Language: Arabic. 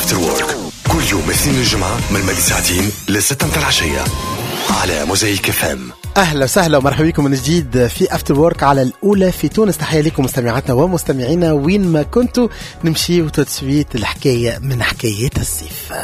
افتر وورك كل يوم اثنين الجمعة من مدى ساعتين ل6 العشية على موزايك FM. أهلا وسهلا ومرحبا بكم من جديد في أفتر وورك على الأولى في تونس. تحية لكم مستمعاتنا ومستمعينا وين ما كنتوا. نمشي وتسويت الحكاية من حكايات الصيف.